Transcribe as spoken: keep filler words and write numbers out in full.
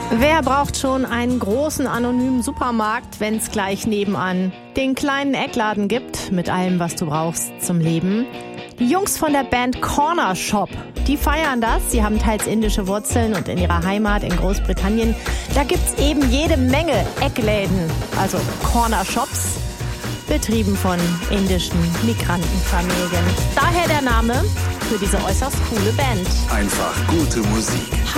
Wer braucht schon einen großen anonymen Supermarkt, wenn es gleich nebenan den kleinen Eckladen gibt mit allem, was du brauchst zum Leben? Die Jungs von der Band Corner Shop, die feiern das. Sie haben teils indische Wurzeln und in ihrer Heimat in Großbritannien, da gibt's eben jede Menge Eckläden, also Corner Shops, betrieben von indischen Migrantenfamilien. Daher der Name für diese äußerst coole Band. Einfach gute Musik.